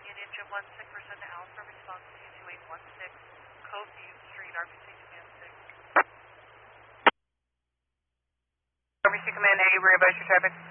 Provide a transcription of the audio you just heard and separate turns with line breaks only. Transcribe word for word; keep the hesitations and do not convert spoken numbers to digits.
Union Engine one six percent to Alpha, response to two eight one six, Code View Street, R B C Command six.
R B C Command A, readvise your traffic.